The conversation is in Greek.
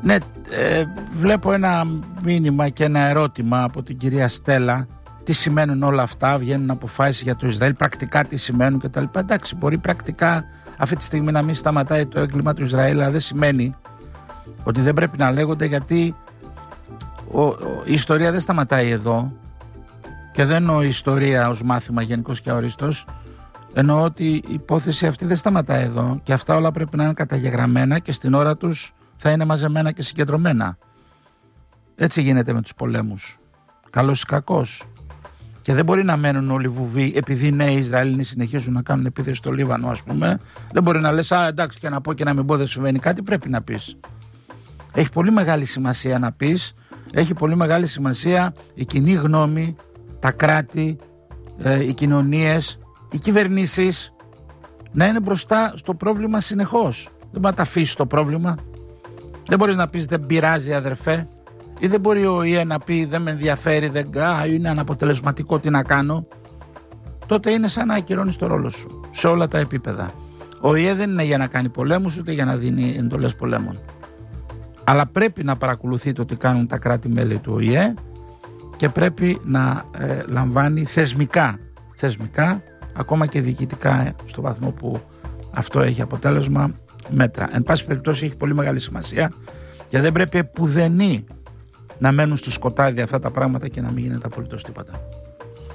Ναι, βλέπω ένα μήνυμα και ένα ερώτημα από την κυρία Στέλλα. Τι σημαίνουν όλα αυτά, βγαίνουν αποφάσεις για το Ισραήλ, πρακτικά τι σημαίνουν κτλ. Εντάξει, μπορεί πρακτικά αυτή τη στιγμή να μην σταματάει το έγκλημα του Ισραήλ, αλλά δεν σημαίνει ότι δεν πρέπει να λέγονται, γιατί η ιστορία δεν σταματάει εδώ. Και δεν εννοώ ιστορία ως μάθημα γενικός και αόριστος. Εννοώ ότι η υπόθεση αυτή δεν σταματάει εδώ και αυτά όλα πρέπει να είναι καταγεγραμμένα και στην ώρα τους θα είναι μαζεμένα και συγκεντρωμένα. Έτσι γίνεται με τους πολέμους. Καλός ή κακός. Και δεν μπορεί να μένουν όλοι βουβοί επειδή οι νέοι Ισραηλοί συνεχίζουν να κάνουν επίθεση στο Λίβανο, ας πούμε. Δεν μπορεί να λες, εντάξει, και να πω και να μην πω δεν συμβαίνει κάτι. Πρέπει να πεις. Έχει πολύ μεγάλη σημασία να πεις. Έχει πολύ μεγάλη σημασία η κοινή γνώμη, τα κράτη, οι κοινωνίες, οι κυβερνήσεις να είναι μπροστά στο πρόβλημα συνεχώς. Δεν μπορεί να τα αφήσει το πρόβλημα. Δεν μπορείς να πεις δεν πειράζει αδερφέ, ή δεν μπορεί ο ΙΕ να πει δεν με ενδιαφέρει, είναι αναποτελεσματικό, τι να κάνω. Τότε είναι σαν να ακυρώνεις το ρόλο σου σε όλα τα επίπεδα. Ο ΙΕ δεν είναι για να κάνει πολέμους ούτε για να δίνει εντολές πολέμων. Αλλά πρέπει να παρακολουθεί το τι κάνουν τα κράτη-μέλη του ΟΗΕ και πρέπει να λαμβάνει θεσμικά, ακόμα και διοικητικά στο βαθμό που αυτό έχει αποτέλεσμα, μέτρα. Εν πάση περιπτώσει έχει πολύ μεγάλη σημασία και δεν πρέπει επουδενή να μένουν στο σκοτάδι αυτά τα πράγματα και να μην γίνεται απολύτως τίποτα.